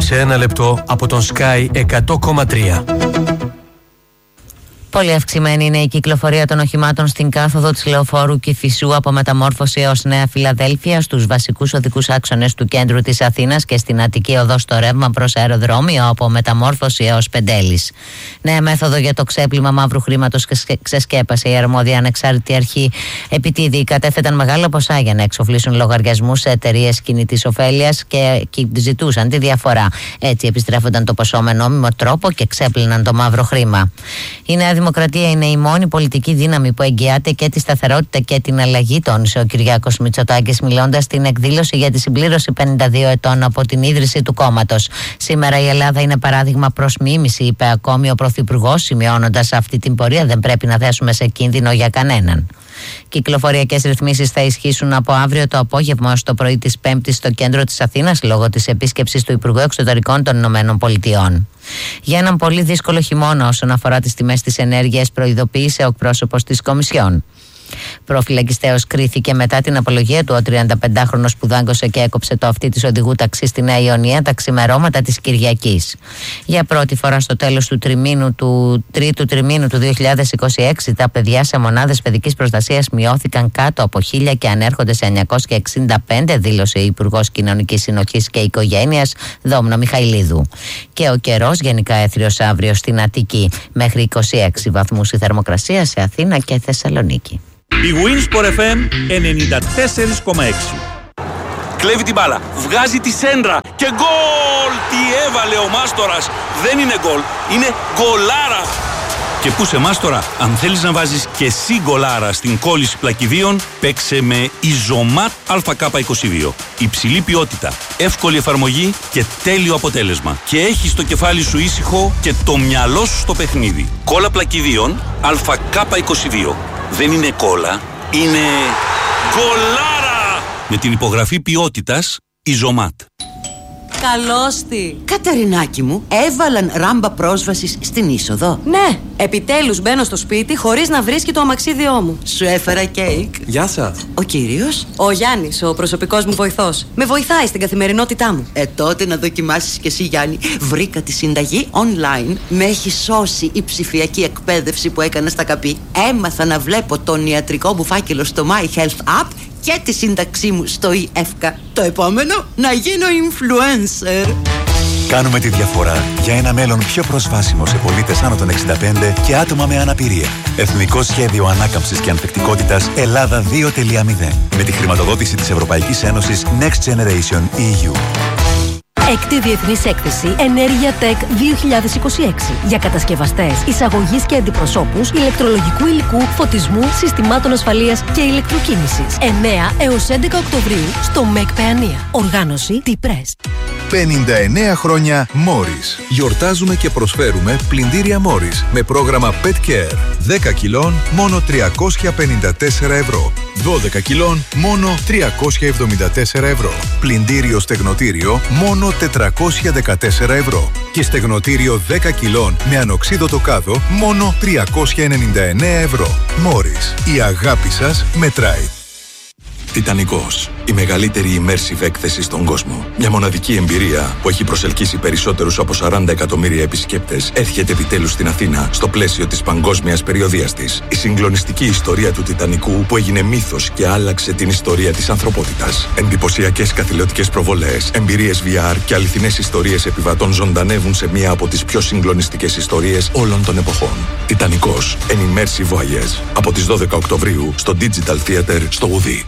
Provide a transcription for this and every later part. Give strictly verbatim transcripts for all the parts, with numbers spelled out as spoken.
σε ένα λεπτό από τον Sky εκατό κόμμα τρία. Πολύ αυξημένη είναι η κυκλοφορία των οχημάτων στην κάθοδο της Λεωφόρου Κηφισού από Μεταμόρφωση έως Νέα Φιλαδέλφια, στους βασικούς οδικούς άξονες του κέντρου της Αθήνας και στην Αττική οδό στο ρεύμα προς αεροδρόμιο από Μεταμόρφωση έως Πεντέλης. Νέα μέθοδο για το ξέπλυμα μαύρου χρήματος ξεσκέπασε η αρμόδια ανεξάρτητη αρχή. Επιτίδη κατέθεταν μεγάλα ποσά για να εξοφλήσουν λογαριασμούς σε εταιρείες κινητής ωφέλειας και ζητούσαν τη διαφορά. Έτσι επιστρέφονταν το ποσό με νόμιμο τρόπο και ξέπλυναν το μαύρο χρήμα. Η Νέα Δημοκρατία είναι η μόνη πολιτική δύναμη που εγγυάται και τη σταθερότητα και την αλλαγή, τόνισε ο Κυριάκος Μητσοτάκης μιλώντας στην εκδήλωση για τη συμπλήρωση πενήντα δύο ετών από την ίδρυση του κόμματος. Σήμερα η Ελλάδα είναι παράδειγμα προς μίμηση, είπε ακόμη ο Πρωθυπουργός, σημειώνοντας αυτή την πορεία δεν πρέπει να θέσουμε σε κίνδυνο για κανέναν. Κυκλοφοριακές ρυθμίσεις θα ισχύσουν από αύριο το απόγευμα ως το πρωί της Πέμπτης στο κέντρο της Αθήνας λόγω της επίσκεψης του Υπουργού Εξωτερικών των Ηνωμένων Πολιτειών. Για έναν πολύ δύσκολο χειμώνα όσον αφορά τις τιμές της ενέργειας, προειδοποίησε ο εκπρόσωπος της Κομισιόν. Προφυλακιστέως κρίθηκε μετά την απολογία του ο τριανταπεντάχρονος που δάγκωσε και έκοψε το αυτί της οδηγού ταξί στη Νέα Ιωνία τα ξημερώματα της Κυριακής. Για πρώτη φορά στο τέλος του, τριμήνου, του τρίτου τριμήνου του δύο χιλιάδες είκοσι έξι τα παιδιά σε μονάδες παιδικής προστασίας μειώθηκαν κάτω από χίλια και ανέρχονται σε εννιακόσια εξήντα πέντε, δήλωσε η Υπουργός Κοινωνικής Συνοχής και Οικογένειας Δόμνα Μιχαηλίδου. Και ο καιρός γενικά έθριος αύριο στην Αττική, μέχρι είκοσι έξι βαθμούς η θερμοκρασία σε Αθήνα και Θεσσαλονίκη. Η Winsport εφ εμ ενενήντα τέσσερα κόμμα έξι. Κλέβει την μπάλα, βγάζει τη σέντρα και γκολ! Τι έβαλε ο Μάστορας! Δεν είναι γκολ, είναι γκολάρα! Και πού σε Μάστορα, αν θέλεις να βάζεις και εσύ γκολάρα στην κόλληση πλακιδίων, παίξε με Ιζωμάτ Α Κ είκοσι δύο. Υψηλή ποιότητα, εύκολη εφαρμογή και τέλειο αποτέλεσμα. Και έχεις το κεφάλι σου ήσυχο και το μυαλό σου στο παιχνίδι. Κόλλα πλακιδίων Α Κ είκοσι δύο. Δεν είναι κόλλα, είναι γκολάρα! Με την υπογραφή ποιότητας Ιζωμάτ. Καλώς τη! Καταρινάκι μου, έβαλαν ράμπα πρόσβασης στην είσοδο. Ναι, επιτέλους μπαίνω στο σπίτι χωρίς να βρίσκει το αμαξίδιό μου. Σου έφερα κέικ. Γεια σας. Ο κύριος? Ο Γιάννης, ο προσωπικός μου βοηθός. Με βοηθάει στην καθημερινότητά μου. Ε, τότε να δοκιμάσεις κι εσύ, Γιάννη. Βρήκα τη συνταγή online. Με έχει σώσει η ψηφιακή εκπαίδευση που έκανα στα ΚΑΠΗ. Έμαθα να βλέπω τον ιατρικό μου φάκελο στο My Health App και τη σύνταξή μου στο ΙΕΦΚΑ. Το επόμενο, να γίνω influencer. Κάνουμε τη διαφορά για ένα μέλλον πιο προσβάσιμο σε πολίτες άνω των εξήντα πέντε και άτομα με αναπηρία. Εθνικό Σχέδιο Ανάκαμψης και Ανθεκτικότητας Ελλάδα δύο κόμμα μηδέν. Με τη χρηματοδότηση της Ευρωπαϊκής Ένωσης Next Generation ι γιου. Έκτη Διεθνής Έκθεση Ενέργεια Tech δύο χιλιάδες είκοσι έξι για κατασκευαστές, εισαγωγής και αντιπροσώπους ηλεκτρολογικού υλικού, φωτισμού, συστημάτων ασφαλείας και ηλεκτροκίνησης. εννέα έως έντεκα Οκτωβρίου στο ΜΕΚ Παιανία. Οργάνωση T-Press. πενήντα εννέα χρόνια Morris. Γιορτάζουμε και προσφέρουμε πλυντήρια Morris με πρόγραμμα Pet Care. δέκα κιλών μόνο τριακόσια πενήντα τέσσερα ευρώ. δώδεκα κιλών μόνο τριακόσια εβδομήντα τέσσερα ευρώ. Πλυντήριο στεγνοτήριο μόνο τετρακόσια δεκατέσσερα ευρώ. Και στεγνοτήριο δέκα κιλών με ανοξίδωτο κάδο μόνο τριακόσια ενενήντα εννέα ευρώ. Morris. Η αγάπη σας μετράει. Τιτανικός. Η μεγαλύτερη immersive έκθεση στον κόσμο. Μια μοναδική εμπειρία που έχει προσελκύσει περισσότερους από σαράντα εκατομμύρια επισκέπτες έρχεται επιτέλους στην Αθήνα στο πλαίσιο της παγκόσμιας περιοδείας της. Η συγκλονιστική ιστορία του Τιτανικού που έγινε μύθος και άλλαξε την ιστορία της ανθρωπότητας. Εντυπωσιακές καθηλωτικές προβολές, εμπειρίες βι αρ και αληθινές ιστορίες επιβατών ζωντανεύουν σε μία από τις πιο συγκλονιστικές ιστορίες όλων των εποχών. Τιτανικός. An immersive voyage. Από τις δώδεκα Οκτωβρίου στο Digital Theater στο Ουδί.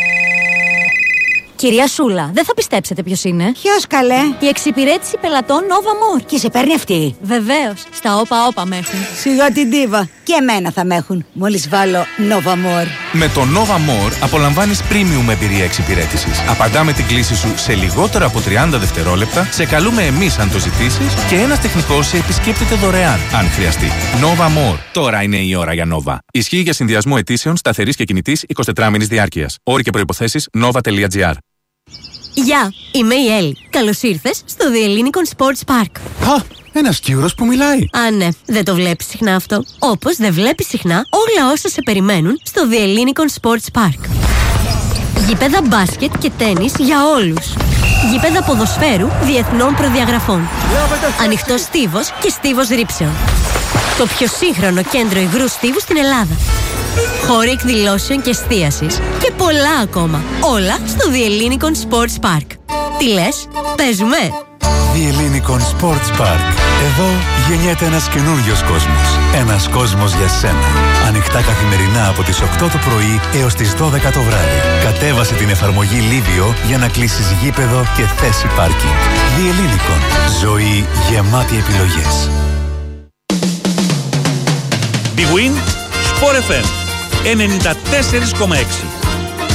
Κυρία Σούλα, δεν θα πιστέψετε ποιος είναι. Ποιος, καλέ? Η εξυπηρέτηση πελατών Nova More. Και σε παίρνει αυτή? Βεβαίως. Στα όπα όπα με έχουν. Σιγά την ντίβα. Και εμένα θα με έχουν. Μόλις βάλω Nova More. Με το Nova More απολαμβάνεις premium εμπειρία εξυπηρέτησης. Απαντάμε την κλήση σου σε λιγότερο από τριάντα δευτερόλεπτα, σε καλούμε εμείς αν το ζητήσεις και ένας τεχνικός σε επισκέπτεται δωρεάν, αν χρειαστεί. Nova More. Τώρα είναι η ώρα για Nova. Ισχύει για συνδυασμό αιτήσεων σταθερής και κινητής εικοσιτετράμηνης διάρκειας. Όροι και προϋποθέσεις nova τελεία gr. Γεια, είμαι η Έλλη. Καλώς ήρθες στο The Ellinikon Sports Park. Α, ένας Κύρος που μιλάει. Α, ναι, δεν το βλέπεις συχνά αυτό. Όπως δεν βλέπεις συχνά όλα όσα σε περιμένουν στο The Ellinikon Sports Park. Γήπεδα μπάσκετ και τένις για όλους. Γήπεδα ποδοσφαίρου διεθνών προδιαγραφών. Ανοιχτός στίβος και στίβος ρήψεων. Το πιο σύγχρονο κέντρο υγρού στίβου στην Ελλάδα. Χώροι εκδηλώσεων και εστίασης και πολλά ακόμα. Όλα στο The Ellinikon Sports Park. Τι λες, παίζουμε? The Ellinikon Sports Park. Εδώ γεννιέται ένας καινούριος κόσμος. Ένας κόσμος για σένα. Ανοιχτά καθημερινά από τις οκτώ το πρωί έως τις δώδεκα το βράδυ. Κατέβασε την εφαρμογή Livio για να κλείσεις γήπεδο και θέση πάρκινγκ. The Ellinikon. Ζωή γεμάτη επιλογές. Big Win, Sport εφ εμ ενενήντα τέσσερα κόμμα έξι.